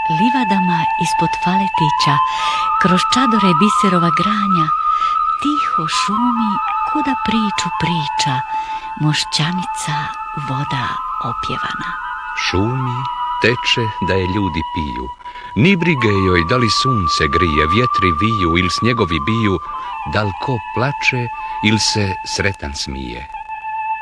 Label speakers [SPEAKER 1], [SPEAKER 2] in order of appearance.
[SPEAKER 1] livadama ispod faletića, kroz čadore biserova granja, tiho šumi kuda priču priča, mošćanica voda opjevana.
[SPEAKER 2] Šumi, teče da je ljudi piju, ni brige joj da li sunce grije, vjetri viju ili snjegovi biju, da li ko plače ili se sretan smije.